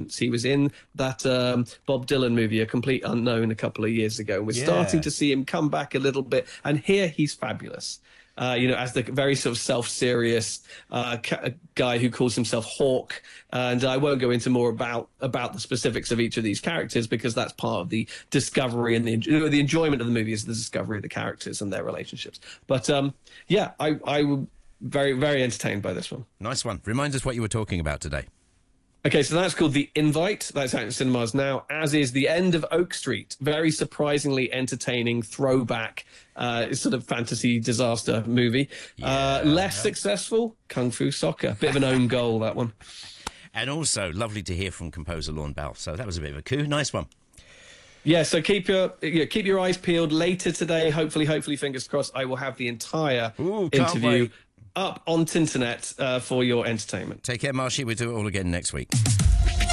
Prince. He was in that Bob Dylan movie, A Complete Unknown, a couple of years ago. We're starting to see him come back a little bit, and here he's fabulous. As the very sort of self-serious guy who calls himself Hawk. And I won't go into more about the specifics of each of these characters, because that's part of the discovery and the enjoyment of the movie is the discovery of the characters and their relationships. But I was very, very entertained by this one. Nice one. Remind us what you were talking about today. Okay, so that's called The Invite. That's out in cinemas now, as is The End of Oak Street. Very surprisingly entertaining throwback sort of fantasy disaster movie. Less successful, Kung Fu Soccer. Bit of an own goal, that one. And also, lovely to hear from composer Lorne Bell. So that was a bit of a coup. Nice one. Yeah, so keep your eyes peeled. Later today, hopefully, fingers crossed, I will have the entire interview up on Tinternet for your entertainment. Take care, Marshy. We'll do it all again next week.